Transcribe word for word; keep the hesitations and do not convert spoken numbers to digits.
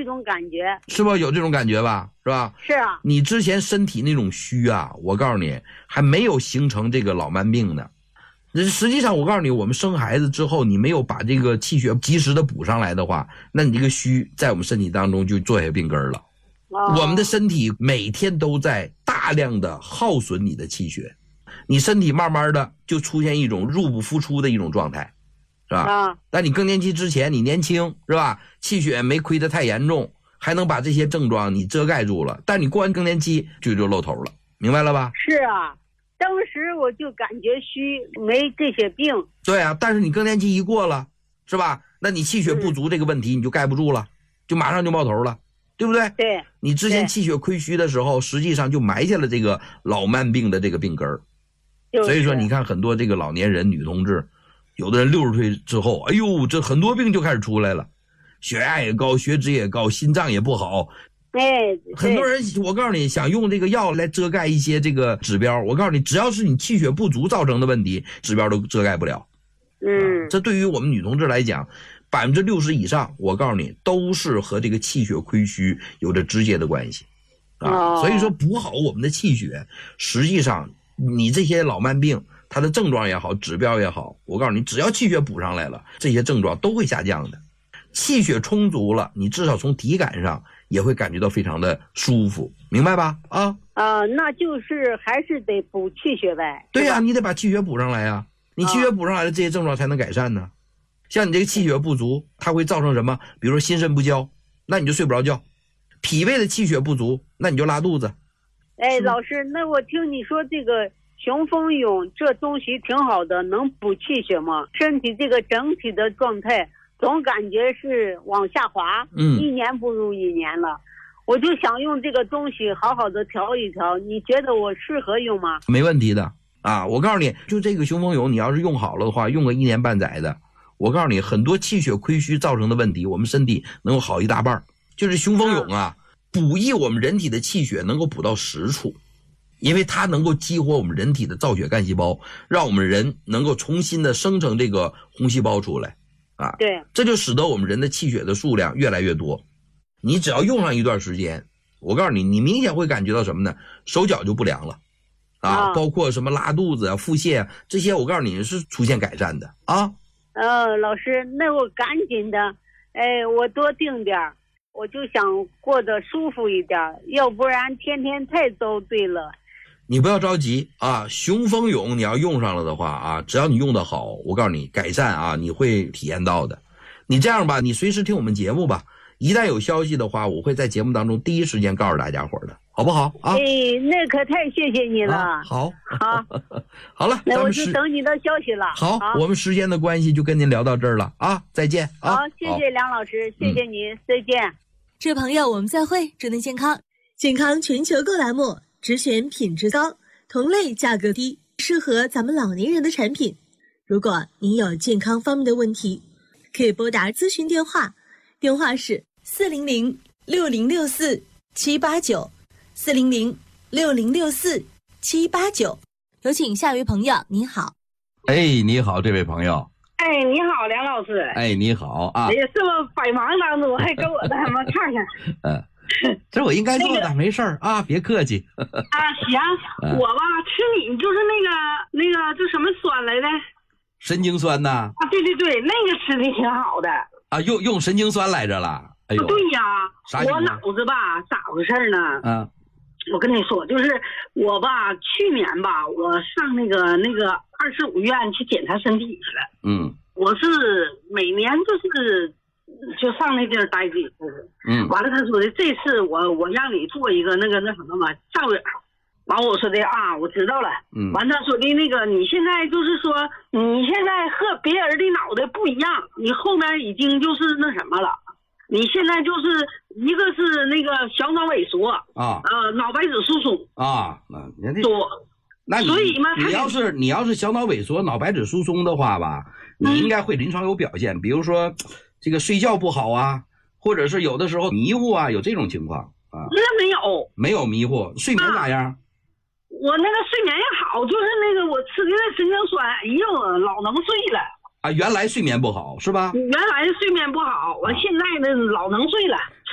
这种感觉， 是不是有这种感觉吧？是吧？ 是啊。 你之前身体那种虚啊，我告诉你还没有形成这个老慢病呢。实际上我告诉你，我们生孩子之后，你没有把这个气血及时的补上来的话，那你这个虚在我们身体当中就做下病根了。哦、我们的身体每天都在大量的耗损你的气血，你身体慢慢的就出现一种入不敷出的一种状态，是吧？啊。但你更年期之前你年轻，是吧？气血没亏得太严重，还能把这些症状你遮盖住了。但你过完更年期就就露头了，明白了吧？ 是啊。当时我就感觉虚，没这些病。 对啊，但是你更年期一过了，是吧？那你气血不足这个问题你就盖不住了，就马上就冒头了，对不对？ 对。 你之前气血亏虚的时候，实际上就埋下了这个老慢病的这个病根儿。所以说，你看很多这个老年人、女同志，有的人六十岁之后，哎呦，这很多病就开始出来了，血压也高，血脂也高，心脏也不好。 哎， 很多人，我告诉你，想用这个药来遮盖一些这个指标，我告诉你，只要是你气血不足造成的问题，指标都遮盖不了。 嗯， 啊、这对于我们女同志来讲，百分之六十以上，我告诉你，都是和这个气血亏虚有着直接的关系。啊，哦、所以说补好我们的气血，实际上你这些老慢病，它的症状也好，指标也好，我告诉你，只要气血补上来了，这些症状都会下降的。气血充足了，你至少从体感上也会感觉到非常的舒服，明白吧？啊啊，那就是还是得补气血呗。 对呀、啊，你得把气血补上来呀、啊，你气血补上来了，这些症状才能改善呢。像你这个气血不足，它会造成什么？比如说心肾不交，那你就睡不着觉；脾胃的气血不足，那你就拉肚子。 哎，老师，那我听你说这个雄风勇这东西挺好的，能补气血吗？身体这个整体的状态总感觉是往下滑，嗯，一年不如一年了。我就想用这个东西好好的调一调，你觉得我适合用吗？ 没问题的啊！我告诉你，就这个雄风勇，你要是用好了的话，用个一年半载的，我告诉你，很多气血亏虚造成的问题，我们身体能够好一大半。就是雄风勇啊，补益我们人体的气血能够补到实处，因为它能够激活我们人体的造血干细胞，让我们人能够重新的生成这个红细胞出来。啊， 对，这就使得我们人的气血的数量越来越多。你只要用上一段时间，我告诉你，你明显会感觉到什么呢？手脚就不凉了，啊，啊包括什么拉肚子啊、腹泻啊，这些我告诉你是出现改善的啊。 呃，老师，那我赶紧的，哎，我多定点，我就想过得舒服一点，要不然天天太遭罪了。 你不要着急啊，雄风勇你要用上了的话啊，只要你用得好，我告诉你改善啊，你会体验到的。你这样吧，你随时听我们节目吧，一旦有消息的话，我会在节目当中第一时间告诉大家伙的，好不好啊？ 哎，那可太谢谢你了。 啊、好， 好， 好了， 那我就等你的消息了。 好，好我们时间的关系就跟您聊到这儿了啊，再见啊。 好，谢谢梁老师，谢谢您，嗯、再见。 这位朋友，我们再会，祝您健康。健康全球购栏目。只选品质高、同类价格低、适合咱们老年人的产品。如果您有健康方面的问题，可以拨打咨询电话，电话是四零零六零六四七八九，四零零六零六四七八九。有请下一位朋友，你好。 哎，你好，这位朋友。 哎，你好，梁老师。 哎，你好啊。 也是我百忙当中还给我的他们看看。 嗯。这我应该做的、那个、没事儿啊，别客气。 啊，行，我吧吃你就是那个那个就什么酸来的， 神经酸呐。 啊，对对对，那个吃的挺好的。 啊，用用神经酸来着了。哎呦， 对呀，我脑子吧咋回事呢？ 啊， 我跟你说，就是我吧去年吧，我上那个那个二十五院去检查身体去了。 嗯， 我是每年就是。就上那地儿待几次， 嗯， 完了他说的这次我我让你做一个那个那什么嘛照影，完我说的啊我知道了， 嗯， 完他说的那个你现在就是说你现在和别人的脑袋不一样，你后面已经就是那什么了，你现在就是一个是那个小脑萎缩啊， 呃脑白质疏松啊，那你多， 那你所以嘛你要是你要是小脑萎缩脑白质疏松的话吧，你应该会临床有表现，嗯、比如说。这个睡觉不好啊，或者是有的时候迷糊啊，有这种情况啊？ 那没有， 没有迷糊，睡眠咋样？啊、 我那个睡眠也好，就是那个我吃的那神经酸，哎呦，老能睡了。 啊，原来睡眠不好是吧？ 原来睡眠不好，我现在呢老能睡了。